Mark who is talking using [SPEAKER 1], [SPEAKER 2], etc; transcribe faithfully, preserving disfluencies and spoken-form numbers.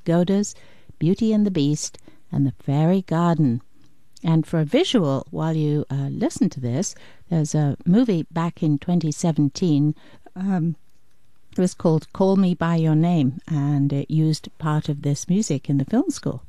[SPEAKER 1] Pagodas, Beauty and the Beast, and the Fairy Garden. And for a visual, while you uh, listen to this, there's a movie back in twenty seventeen. Um, it was called Call Me By Your Name, and it used part of this music in the film score.